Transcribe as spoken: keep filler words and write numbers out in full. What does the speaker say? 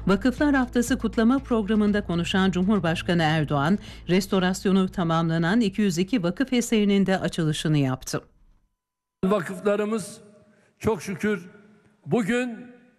Vakıflar Haftası kutlama programında konuşan Cumhurbaşkanı Erdoğan, restorasyonu tamamlanan iki yüz iki vakıf eserinin de açılışını yaptı. Vakıflarımız çok şükür bugün